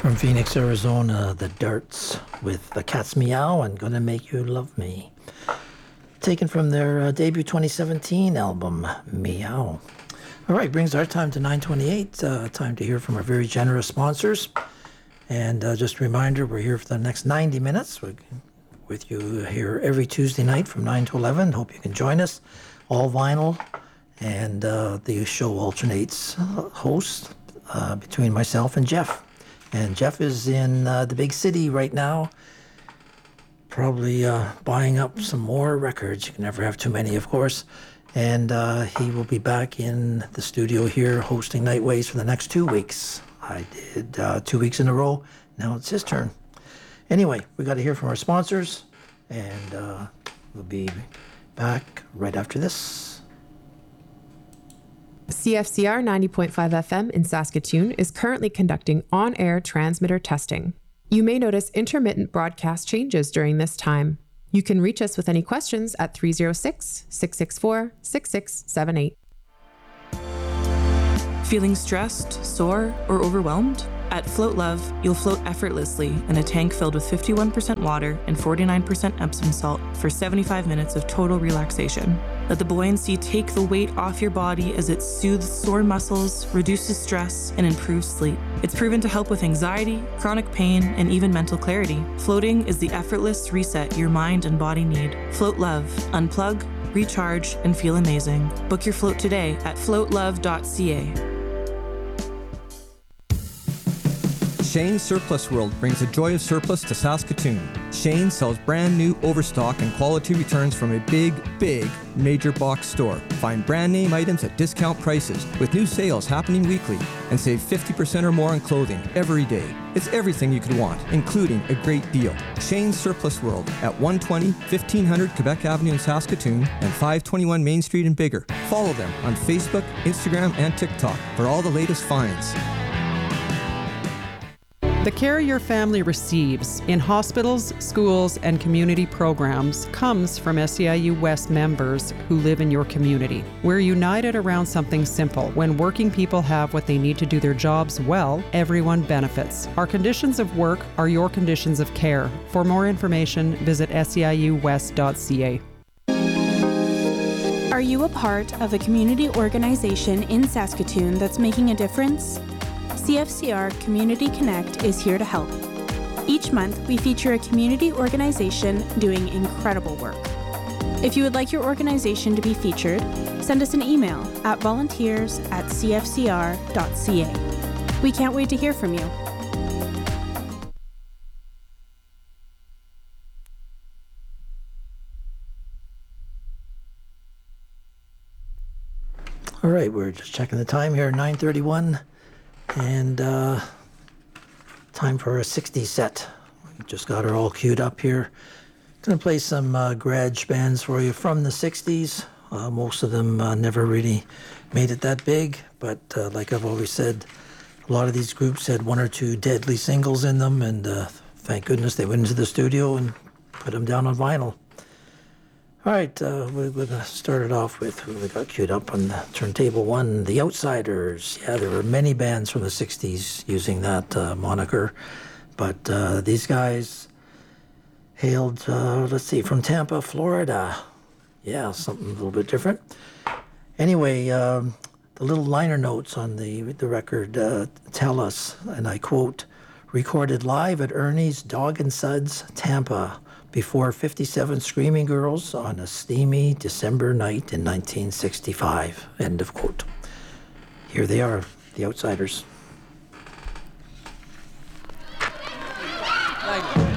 From Phoenix, Arizona, the Darts with The Cat's Meow and Gonna Make You Love Me. Taken from their debut 2017 album, Meow. All right, brings our time to 9:28. Time to hear from our very generous sponsors. And just a reminder, we're here for the next 90 minutes. We're with you here every Tuesday night from 9 to 11. Hope you can join us. All vinyl. And the show alternates host between myself and Jeff. And Jeff is in the big city right now, probably buying up some more records. You can never have too many, of course. And he will be back in the studio here hosting Nightways for the next 2 weeks. I did 2 weeks in a row. Now it's his turn. Anyway, we got to hear from our sponsors, and we'll be back right after this. CFCR 90.5 FM in Saskatoon is currently conducting on-air transmitter testing. You may notice intermittent broadcast changes during this time. You can reach us with any questions at 306-664-6678. Feeling stressed, sore, or overwhelmed? At Float Love, you'll float effortlessly in a tank filled with 51% water and 49% Epsom salt for 75 minutes of total relaxation. Let the buoyancy take the weight off your body as it soothes sore muscles, reduces stress, and improves sleep. It's proven to help with anxiety, chronic pain, and even mental clarity. Floating is the effortless reset your mind and body need. Float Love. Unplug, recharge, and feel amazing. Book your float today at floatlove.ca. Shane's Surplus World brings the joy of surplus to Saskatoon. Shane sells brand new overstock and quality returns from a big major box store. Find brand name items at discount prices with new sales happening weekly and save 50% or more on clothing every day. It's everything you could want, including a great deal. Shane's Surplus World at 120 1500 Quebec Avenue in Saskatoon and 521 Main Street in Bigger. Follow them on Facebook, Instagram, and TikTok for all the latest finds. The care your family receives in hospitals, schools, and community programs comes from SEIU West members who live in your community. We're united around something simple. When working people have what they need to do their jobs well, everyone benefits. Our conditions of work are your conditions of care. For more information, visit seiuwest.ca. Are you a part of a community organization in Saskatoon that's making a difference? CFCR Community Connect is here to help. Each month, we feature a community organization doing incredible work. If you would like your organization to be featured, send us an email at volunteers@cfcr.ca. We can't wait to hear from you. All right, we're just checking the time here, 9:31. And time for a 60s set. We just got her all queued up here. Going to play some garage bands for you from the 60s. Most of them never really made it that big, but like I've always said, a lot of these groups had one or two deadly singles in them, and thank goodness they went into the studio and put them down on vinyl. All right, we're going to start it off with who we got queued up on the turntable one, The Outsiders. Yeah, there were many bands from the 60s using that moniker, but these guys hailed, from Tampa, Florida. Yeah, something a little bit different. Anyway, the little liner notes on the record tell us, and I quote, recorded live at Ernie's Dog and Suds, Tampa, before 57 Screaming Girls on a steamy December night in 1965. End of quote. Here they are, The Outsiders. Thank you.